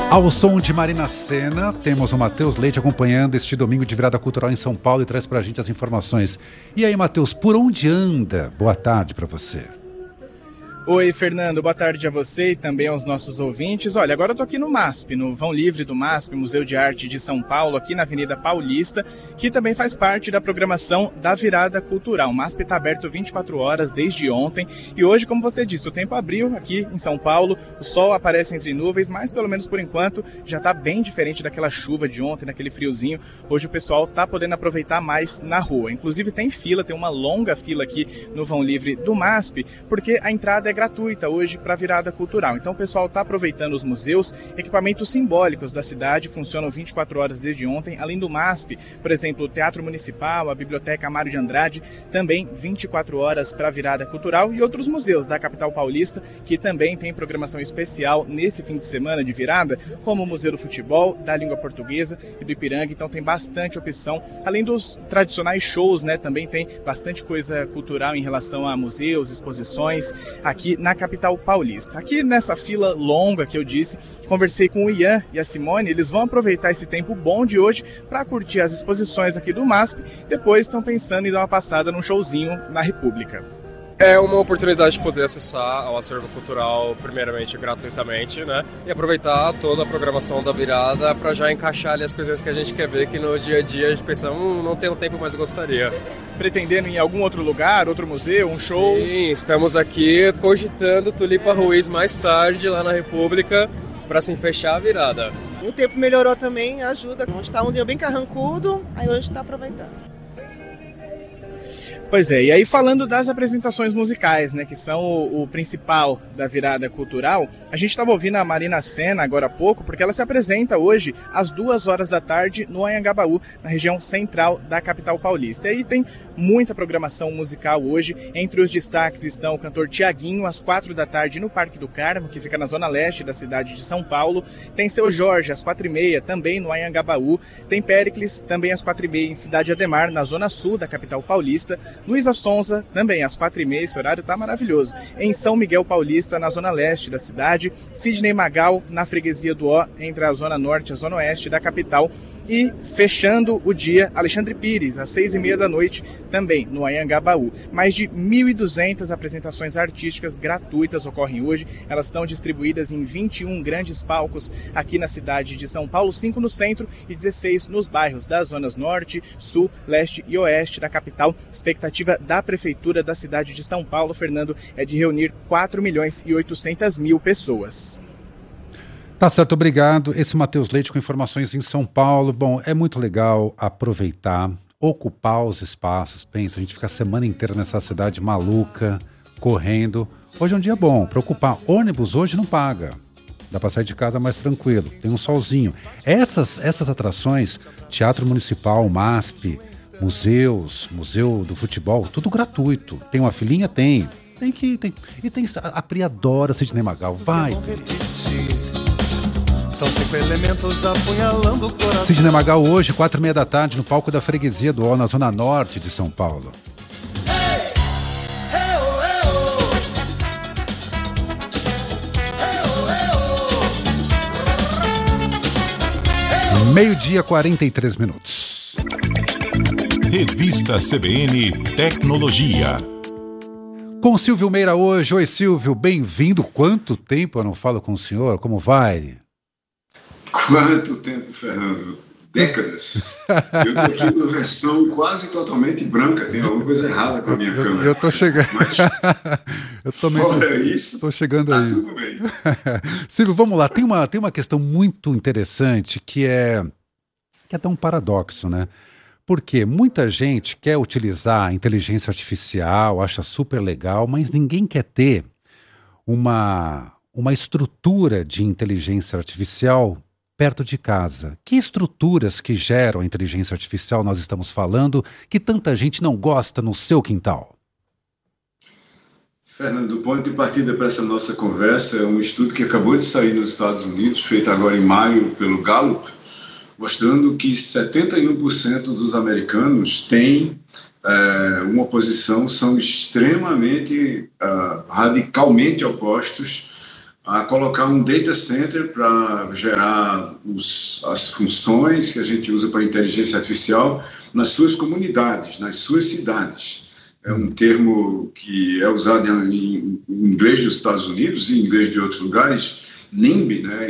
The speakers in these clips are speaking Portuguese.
Ao som de Marina Sena, temos o Matheus Leite acompanhando este domingo de virada cultural em São Paulo e traz pra gente as informações. E aí, Matheus, por onde anda? Boa tarde pra você. Oi, Fernando, boa tarde a você e também aos nossos ouvintes. Olha, agora eu tô aqui no MASP, no Vão Livre do MASP, Museu de Arte de São Paulo, aqui na Avenida Paulista, que também faz parte da programação da virada cultural. O MASP está aberto 24 horas desde ontem e hoje, como você disse, o tempo abriu aqui em São Paulo, o sol aparece entre nuvens, mas pelo menos por enquanto já está bem diferente daquela chuva de ontem, daquele friozinho. Hoje o pessoal está podendo aproveitar mais na rua. Inclusive tem fila, tem uma longa fila aqui no Vão Livre do MASP, porque a entrada é gratuita hoje para a virada cultural. Então o pessoal está aproveitando os museus, equipamentos simbólicos da cidade, funcionam 24 horas desde ontem, além do MASP, por exemplo, o Teatro Municipal, a Biblioteca Mário de Andrade, também 24 horas para a virada cultural e outros museus da capital paulista, que também tem programação especial nesse fim de semana de virada, como o Museu do Futebol, da Língua Portuguesa e do Ipiranga, então tem bastante opção, além dos tradicionais shows, né, também tem bastante coisa cultural em relação a museus, exposições, aqui na capital paulista. Aqui nessa fila longa que eu disse, conversei com o Ian e a Simone, eles vão aproveitar esse tempo bom de hoje para curtir as exposições aqui do MASP, depois estão pensando em dar uma passada num showzinho na República. É uma oportunidade de poder acessar o acervo cultural, primeiramente gratuitamente, né? E aproveitar toda a programação da virada para já encaixar ali as coisas que a gente quer ver, que no dia a dia a gente pensa, não tenho tempo, mas gostaria. Pretendendo em algum outro lugar, outro museu, um show? Sim, estamos aqui cogitando Tulipa Ruiz mais tarde lá na República para assim fechar a virada. O tempo melhorou também, ajuda. Hoje está um dia bem carrancudo, aí hoje está aproveitando. Pois é, e aí falando das apresentações musicais, né, que são o principal da virada cultural, a gente estava ouvindo a Marina Sena agora há pouco, porque ela se apresenta hoje às 2 horas da tarde no Anhangabaú, na região central da capital paulista. E aí tem muita programação musical hoje, entre os destaques estão o cantor Tiaguinho, às 4 da tarde no Parque do Carmo, que fica na zona leste da cidade de São Paulo, tem Seu Jorge às 4h30, também no Anhangabaú, tem Péricles, também às 4h30 em Cidade Ademar, na zona sul da capital paulista, Luísa Sonza, também às 4h30, esse horário tá maravilhoso, em São Miguel Paulista, na zona leste da cidade, Sidney Magal, na freguesia do Ó, entre a zona norte e a zona oeste da capital, e fechando o dia, Alexandre Pires, às 6h30 da noite, também no Anhangabaú. Mais de 1.200 apresentações artísticas gratuitas ocorrem hoje. Elas estão distribuídas em 21 grandes palcos aqui na cidade de São Paulo, 5 no centro e 16 nos bairros das zonas norte, sul, leste e oeste da capital. Expectativa da Prefeitura da cidade de São Paulo, Fernando, é de reunir 4.800.000 pessoas. Tá certo, obrigado. Esse Matheus Leite com informações em São Paulo. Bom, é muito legal aproveitar, ocupar os espaços. Pensa, a gente fica a semana inteira nessa cidade maluca, correndo. Hoje é um dia bom para ocupar. Ônibus hoje não paga. Dá para sair de casa mais tranquilo. Tem um solzinho. Essas atrações, Teatro Municipal, MASP, museus, Museu do Futebol, tudo gratuito. Tem uma filinha? Tem. Tem. E tem a Pri adora Sidney Magal. Vai. São 5 elementos apunhalando o coração. Sidney Magal hoje, 4h30 da tarde, no palco da freguesia do Ó, na zona norte de São Paulo. Meio-dia, 43 minutos. Revista CBN Tecnologia. Com Silvio Meira hoje. Oi, Silvio, bem-vindo. Quanto tempo eu não falo com o senhor? Como vai? Quanto tempo, Fernando? Décadas. Eu estou aqui numa versão quase totalmente branca. Tem alguma coisa errada com a minha câmera. Eu estou chegando. Mas, fora isso, estou chegando tá aí. Tudo bem. Silvio, vamos lá. Tem uma questão muito interessante que é até um paradoxo, né? Porque muita gente quer utilizar a inteligência artificial, acha super legal, mas ninguém quer ter uma estrutura de inteligência artificial perto de casa. Que estruturas que geram a inteligência artificial nós estamos falando que tanta gente não gosta no seu quintal? Fernando, o ponto de partida para essa nossa conversa é um estudo que acabou de sair nos Estados Unidos, feito agora em maio pelo Gallup, mostrando que 71% dos americanos têm uma posição, são extremamente, radicalmente opostos a colocar um data center para gerar as funções que a gente usa para inteligência artificial nas suas comunidades, nas suas cidades. É um termo que é usado em inglês dos Estados Unidos e em inglês de outros lugares, NIMBY, né?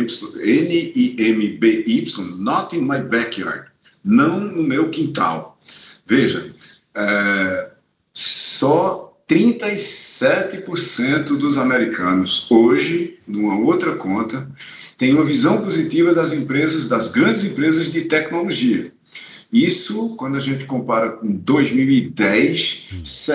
N-I-M-B-Y, not in my backyard, não no meu quintal. Veja, só 37% dos americanos hoje, numa outra conta, têm uma visão positiva das empresas, das grandes empresas de tecnologia. Isso, quando a gente compara com 2010,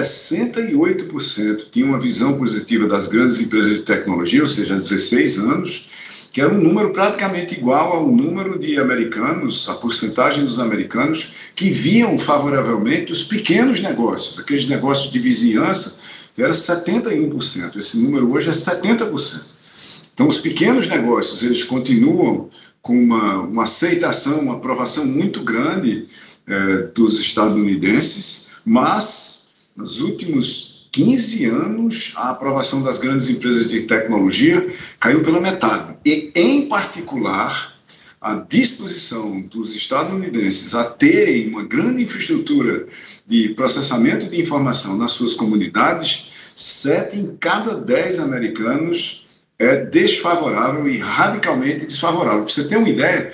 68% tinham uma visão positiva das grandes empresas de tecnologia, ou seja, 16 anos, que era um número praticamente igual ao número de americanos, a porcentagem dos americanos que viam favoravelmente os pequenos negócios, aqueles negócios de vizinhança, que era 71%. Esse número hoje é 70%. Então, os pequenos negócios, eles continuam com uma aceitação, uma aprovação muito grande dos estadunidenses, mas nos últimos 15 anos a aprovação das grandes empresas de tecnologia caiu pela metade. E, em particular, a disposição dos estadunidenses a terem uma grande infraestrutura de processamento de informação nas suas comunidades, 7 em cada 10 americanos é desfavorável e radicalmente desfavorável. Para você ter uma ideia,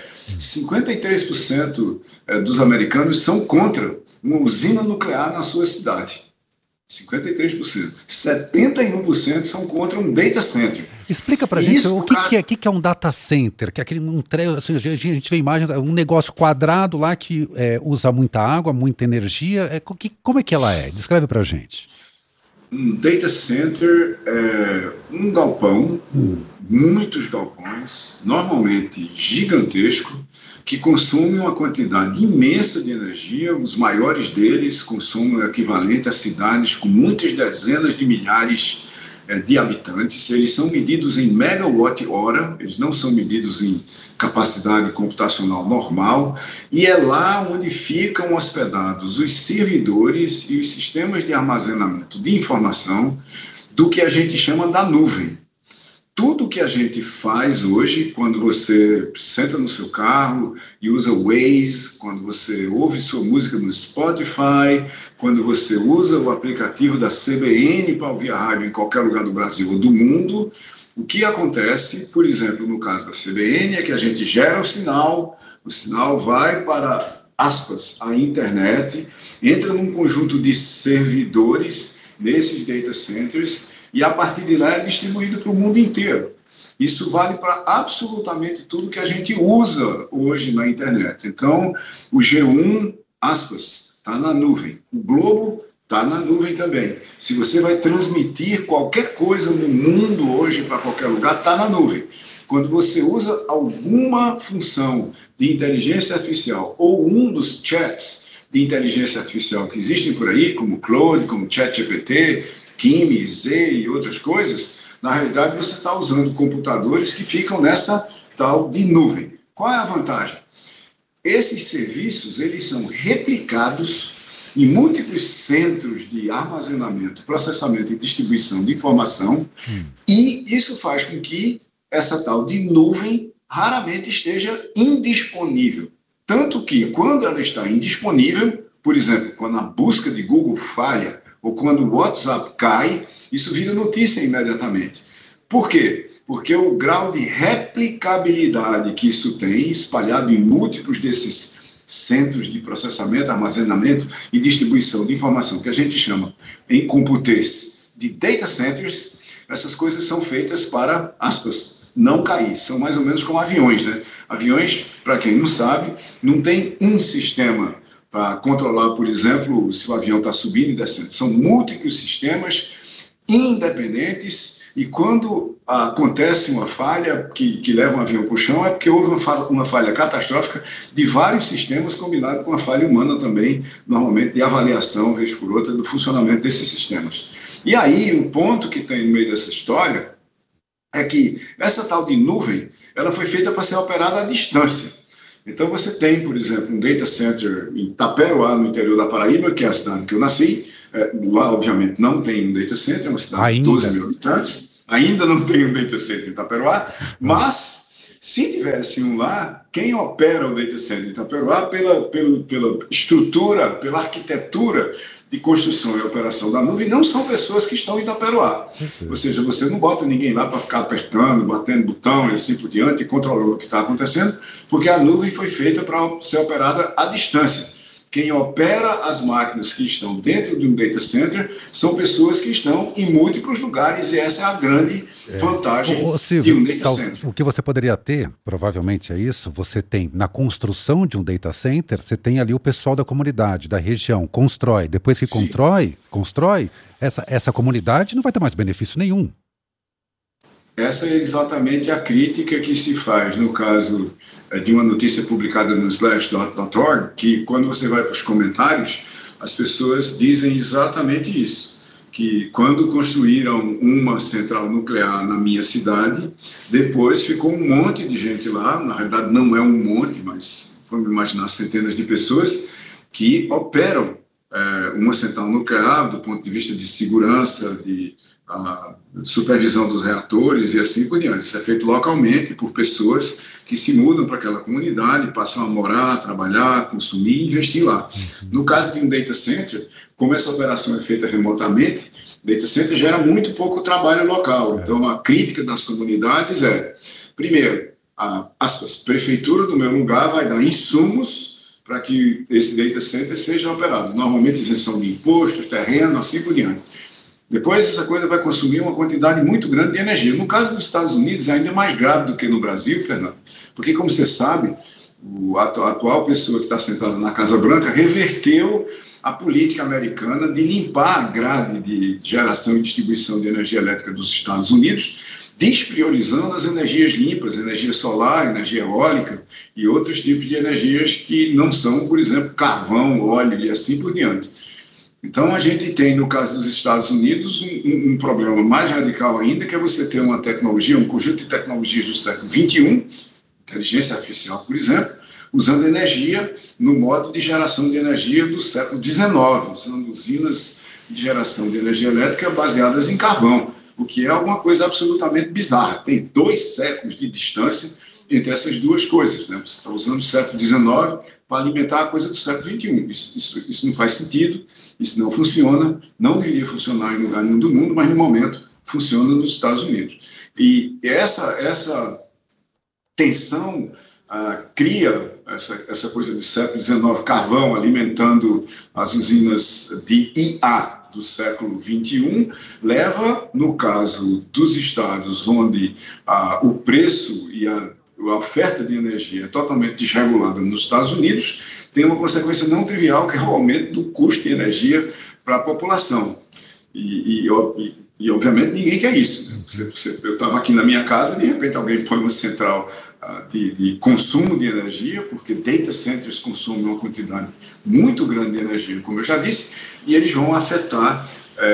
53% dos americanos são contra uma usina nuclear na sua cidade. 53%. 71% são contra um data center. Explica pra gente o que é um data center, que é aquele a gente vê imagem, um negócio quadrado lá que usa muita água, muita energia. Como é que ela é? Descreve pra gente. Um data center é um galpão, muitos galpões, normalmente gigantesco, que consome uma quantidade imensa de energia. Os maiores deles consomem o equivalente a cidades com muitas dezenas de milhares de habitantes. Eles são medidos em megawatt-hora, eles não são medidos em capacidade computacional normal, e é lá onde ficam hospedados os servidores e os sistemas de armazenamento de informação do que a gente chama da nuvem. Tudo que a gente faz hoje, quando você senta no seu carro e usa o Waze, quando você ouve sua música no Spotify, quando você usa o aplicativo da CBN para ouvir a rádio em qualquer lugar do Brasil ou do mundo, o que acontece, por exemplo, no caso da CBN, é que a gente gera o sinal vai para, aspas, a internet, entra num conjunto de servidores nesses data centers, e a partir de lá é distribuído para o mundo inteiro. Isso vale para absolutamente tudo que a gente usa hoje na internet. Então, o G1, aspas, está na nuvem. O Globo está na nuvem também. Se você vai transmitir qualquer coisa no mundo hoje para qualquer lugar, está na nuvem. Quando você usa alguma função de inteligência artificial ou um dos chats de inteligência artificial que existem por aí, como Claude, como ChatGPT, Kimi, Z e outras coisas, na realidade você está usando computadores que ficam nessa tal de nuvem. Qual é a vantagem? Esses serviços, eles são replicados em múltiplos centros de armazenamento, processamento e distribuição de informação, e isso faz com que essa tal de nuvem raramente esteja indisponível. Tanto que, quando ela está indisponível, por exemplo, quando a busca de Google falha, ou quando o WhatsApp cai, isso vira notícia imediatamente. Por quê? Porque o grau de replicabilidade que isso tem, espalhado em múltiplos desses centros de processamento, armazenamento e distribuição de informação, que a gente chama, em computês, de data centers, essas coisas são feitas para, aspas, não cair. São mais ou menos como aviões, né? Aviões, para quem não sabe, não tem um sistema para controlar, por exemplo, se o avião está subindo e descendo. São múltiplos sistemas independentes, e quando acontece uma falha que leva um avião para o chão, é porque houve uma falha catastrófica de vários sistemas, combinado com a falha humana também, normalmente de avaliação, vez por outra, do funcionamento desses sistemas. E aí, o ponto que tem no meio dessa história é que essa tal de nuvem, ela foi feita para ser operada à distância. Então, você tem, por exemplo, um data center em Taperoá, no interior da Paraíba, que é a cidade que eu nasci. Lá, obviamente, não tem um data center, é uma cidade de 12 mil habitantes, Ainda não tem um data center em Itaperuá, mas se tivesse um lá, quem opera o data center em Itaperuá pela estrutura, pela arquitetura de construção e operação da nuvem, não são pessoas que estão em Itaperuá. Ou seja, você não bota ninguém lá para ficar apertando, batendo botão e assim por diante, e controlando o que está acontecendo, porque a nuvem foi feita para ser operada à distância. Quem opera as máquinas que estão dentro de um data center são pessoas que estão em múltiplos lugares, e essa é a grande vantagem Silvio, de um data center. O que você poderia ter, provavelmente é isso, você tem na construção de um data center, você tem ali o pessoal da comunidade, da região, constrói. Depois que constrói, essa comunidade não vai ter mais benefício nenhum. Essa é exatamente a crítica que se faz no caso de uma notícia publicada no Slash.org, que quando você vai para os comentários, as pessoas dizem exatamente isso, que quando construíram uma central nuclear na minha cidade, depois ficou um monte de gente lá, na realidade não é um monte, mas vamos imaginar centenas de pessoas que operam uma central nuclear do ponto de vista de segurança, de supervisão dos reatores e assim por diante. Isso é feito localmente por pessoas que se mudam para aquela comunidade, passam a morar, trabalhar, consumir e investir lá. No caso de um data center, como essa operação é feita remotamente, o data center gera muito pouco trabalho local. Então, a crítica das comunidades é, primeiro, a prefeitura do meu lugar vai dar insumos para que esse data center seja operado. Normalmente, isenção de impostos, terreno, assim por diante. Depois, essa coisa vai consumir uma quantidade muito grande de energia. No caso dos Estados Unidos, é ainda mais grave do que no Brasil, Fernando, porque, como você sabe, a atual pessoa que está sentada na Casa Branca reverteu a política americana de limpar a grade de geração e distribuição de energia elétrica dos Estados Unidos, despriorizando as energias limpas, energia solar, energia eólica e outros tipos de energias que não são, por exemplo, carvão, óleo e assim por diante. Então, a gente tem, no caso dos Estados Unidos, um problema mais radical ainda, que é você ter uma tecnologia, um conjunto de tecnologias do século XXI, inteligência artificial, por exemplo, usando energia no modo de geração de energia do século XIX, usando usinas de geração de energia elétrica baseadas em carvão, o que é alguma coisa absolutamente bizarra. Tem 2 séculos de distância entre essas duas coisas, né? Você está usando o século XIX para alimentar a coisa do século XXI. Isso não faz sentido, isso não funciona, não deveria funcionar em lugar nenhum do mundo, mas no momento funciona nos Estados Unidos. E essa tensão cria essa coisa de século XIX, carvão alimentando as usinas de IA do século XXI, leva, no caso dos estados onde o preço e a oferta de energia é totalmente desregulada nos Estados Unidos, tem uma consequência não trivial, que é o aumento do custo de energia para a população. E obviamente, ninguém quer isso. Né? Eu estava aqui na minha casa, de repente alguém põe uma central de consumo de energia, porque data centers consomem uma quantidade muito grande de energia, como eu já disse, e eles vão afetar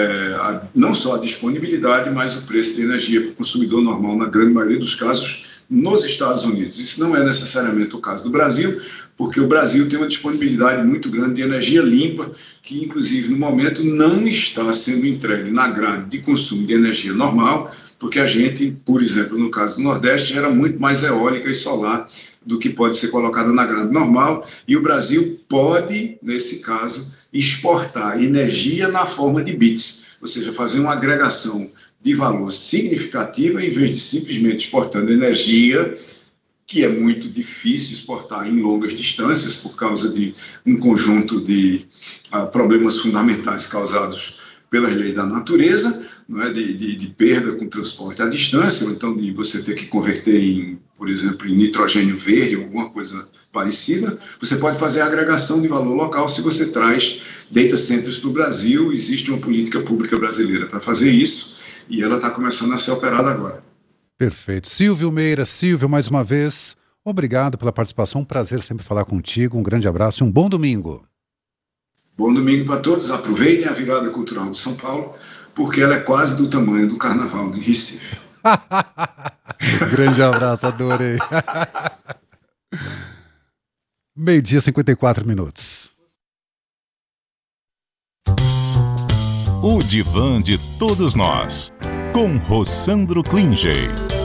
não só a disponibilidade, mas o preço de energia para o consumidor normal, na grande maioria dos casos, nos Estados Unidos. Isso não é necessariamente o caso do Brasil, porque o Brasil tem uma disponibilidade muito grande de energia limpa, que inclusive no momento não está sendo entregue na grade de consumo de energia normal, porque a gente, por exemplo, no caso do Nordeste, gera muito mais eólica e solar do que pode ser colocada na grade normal, e o Brasil pode, nesse caso, exportar energia na forma de bits, ou seja, fazer uma agregação de valor significativa, em vez de simplesmente exportando energia, que é muito difícil exportar em longas distâncias por causa de um conjunto de problemas fundamentais causados pelas leis da natureza, não é? de perda com transporte à distância, ou então de você ter que converter por exemplo, em nitrogênio verde, alguma coisa parecida. Você pode fazer a agregação de valor local se você traz data centers para o Brasil. Existe uma política pública brasileira para fazer isso, e ela está começando a ser operada agora. Perfeito. Silvio Meira, mais uma vez, obrigado pela participação, um prazer sempre falar contigo, um grande abraço e um bom domingo. Bom domingo para todos, aproveitem a virada cultural de São Paulo, porque ela é quase do tamanho do Carnaval de Recife. Grande abraço, adorei. 12h54. O Divã de Todos Nós, com Rossandro Klinger.